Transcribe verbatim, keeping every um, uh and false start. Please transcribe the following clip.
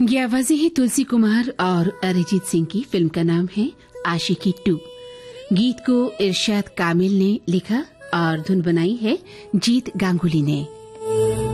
ये आवाजें हैं तुलसी कुमार और अरिजीत सिंह की। फिल्म का नाम है आशिकी टू। गीत को इरशाद कामिल ने लिखा और धुन बनाई है जीत गांगुली ने।